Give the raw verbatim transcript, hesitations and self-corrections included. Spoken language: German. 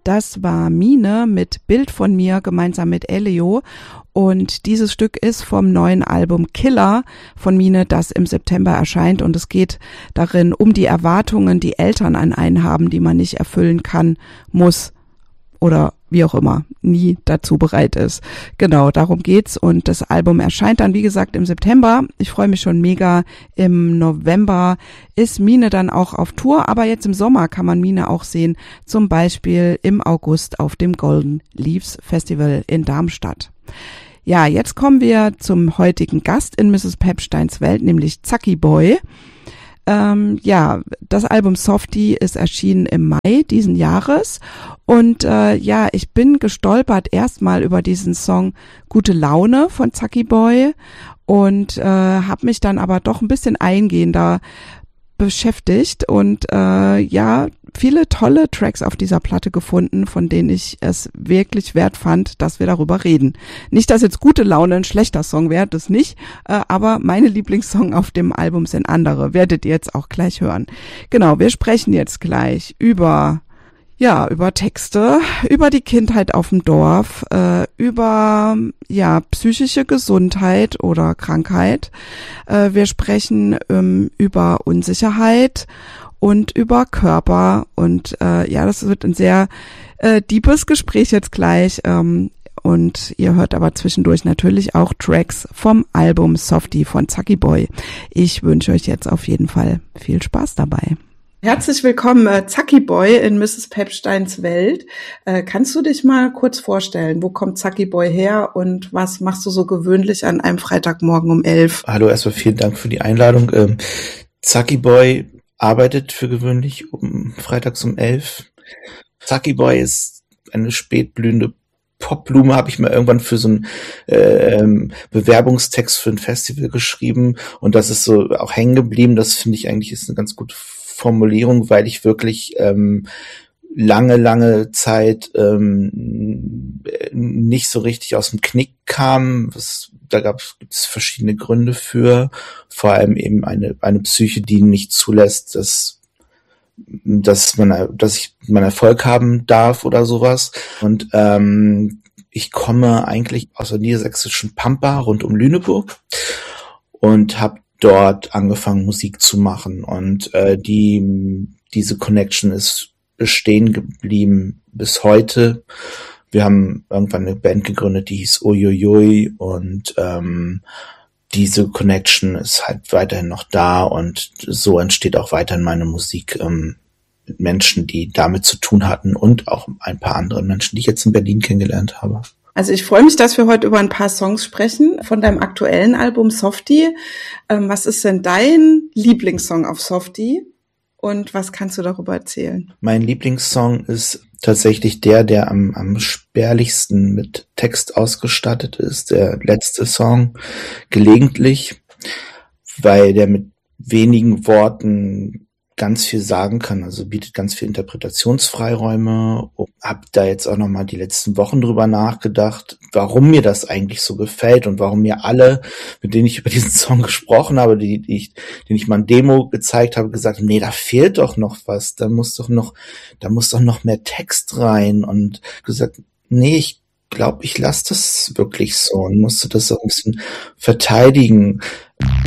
das war Mine mit Bild von mir gemeinsam mit Elio. Und dieses Stück ist vom neuen Album Killer von Mine, das im September erscheint. Und es geht darin um die Erwartungen, die Eltern an einen haben, die man nicht erfüllen kann, muss oder wie auch immer, nie dazu bereit ist. Genau, darum geht's. Und das Album erscheint dann, wie gesagt, im September. Ich freue mich schon mega. Im November ist Mine dann auch auf Tour. Aber jetzt im Sommer kann man Mine auch sehen. Zum Beispiel im August auf dem Golden Leaves Festival in Darmstadt. Ja, jetzt kommen wir zum heutigen Gast in Misses Pepsteins Welt, nämlich Zacki Boy. Ähm, ja, das Album Softie ist erschienen im Mai diesen Jahres und äh, ja, ich bin gestolpert erstmal über diesen Song Gute Laune von Zacki Boy und äh, habe mich dann aber doch ein bisschen eingehender beschäftigt und äh, ja, viele tolle Tracks auf dieser Platte gefunden, von denen ich es wirklich wert fand, dass wir darüber reden. Nicht, dass jetzt Gute Laune ein schlechter Song wäre, das nicht, äh, aber meine Lieblingssong auf dem Album sind andere, werdet ihr jetzt auch gleich hören. Genau, wir sprechen jetzt gleich über Ja, über Texte, über die Kindheit auf dem Dorf, äh, über ja psychische Gesundheit oder Krankheit. Äh, wir sprechen ähm, über Unsicherheit und über Körper und äh, ja, das wird ein sehr äh, deepes Gespräch jetzt gleich. Ähm, und ihr hört aber zwischendurch natürlich auch Tracks vom Album Softie von Zacki Boy. Ich wünsche euch jetzt auf jeden Fall viel Spaß dabei. Herzlich willkommen, äh, Zacki Boy in Misses Pepsteins Welt. Äh, kannst du dich mal kurz vorstellen, wo kommt Zacki Boy her und was machst du so gewöhnlich an einem Freitagmorgen um elf? Hallo, erstmal vielen Dank für die Einladung. Ähm, Zacki Boy arbeitet für gewöhnlich um freitags um elf. Zacki Boy ist eine spätblühende Popblume, habe ich mal irgendwann für so einen äh, ähm, Bewerbungstext für ein Festival geschrieben und das ist so auch hängen geblieben. Das finde ich eigentlich ist eine ganz gute Formulierung, weil ich wirklich ähm, lange, lange Zeit ähm, nicht so richtig aus dem Knick kam. Was, da gab es verschiedene Gründe für, vor allem eben eine eine Psyche, die nicht zulässt, dass dass man, dass ich meinen Erfolg haben darf oder sowas. Und ähm, ich komme eigentlich aus der niedersächsischen Pampa rund um Lüneburg und habe dort angefangen, Musik zu machen. Und äh, die diese Connection ist bestehen geblieben bis heute. Wir haben irgendwann eine Band gegründet, die hieß Uiuiui und ähm, diese Connection ist halt weiterhin noch da und so entsteht auch weiterhin meine Musik ähm, mit Menschen, die damit zu tun hatten und auch ein paar anderen Menschen, die ich jetzt in Berlin kennengelernt habe. Also ich freue mich, dass wir heute über ein paar Songs sprechen von deinem aktuellen Album Softie. Ähm, was ist denn dein Lieblingssong auf Softie und was kannst du darüber erzählen? Mein Lieblingssong ist tatsächlich der, der am, am spärlichsten mit Text ausgestattet ist, der letzte Song, Gelegentlich, weil der mit wenigen Worten ganz viel sagen kann, also bietet ganz viel Interpretationsfreiräume. Hab da jetzt auch nochmal die letzten Wochen drüber nachgedacht, warum mir das eigentlich so gefällt und warum mir alle, mit denen ich über diesen Song gesprochen habe, die, die ich, denen ich mal ein Demo gezeigt habe, gesagt haben, nee, da fehlt doch noch was, da muss doch noch, da muss doch noch mehr Text rein und gesagt, nee, ich glaube, ich lasse das wirklich so und musste das so ein bisschen verteidigen.